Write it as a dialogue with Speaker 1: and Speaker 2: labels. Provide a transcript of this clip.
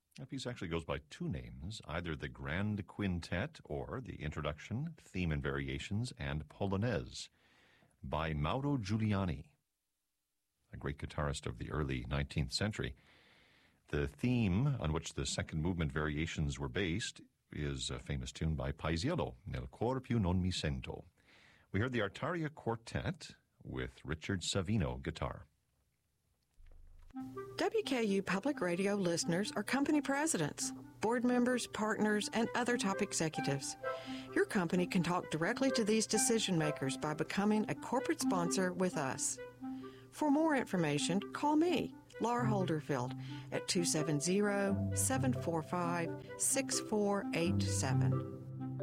Speaker 1: That piece actually goes by two names, either the Grand Quintet or the Introduction, Theme and Variations, and Polonaise by Mauro Giuliani, a great guitarist of the early 19th century. The theme on which the second movement variations were based is a famous tune by Paisiello, Nel cor più non mi sento. We heard the Artaria Quartet with Richard Savino guitar.
Speaker 2: WKU Public Radio listeners are company presidents, board members, partners, and other top executives. Your company can talk directly to these decision makers by becoming a corporate sponsor with us. For more information, call me, Laura Holderfield, at 270-745-6487.